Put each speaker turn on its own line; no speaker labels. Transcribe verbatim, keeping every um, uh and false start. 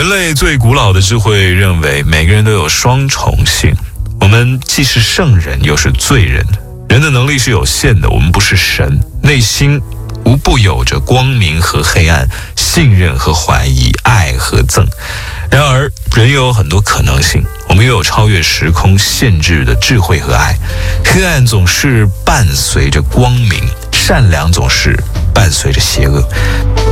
人类最古老的智慧认为，每个人都有双重性，我们既是圣人，又是罪人。人的能力是有限的，我们不是神，内心无不有着光明和黑暗，信任和怀疑，爱和憎。然而人又有很多可能性，我们又有超越时空限制的智慧和爱。黑暗总是伴随着光明，善良总是伴随着邪恶。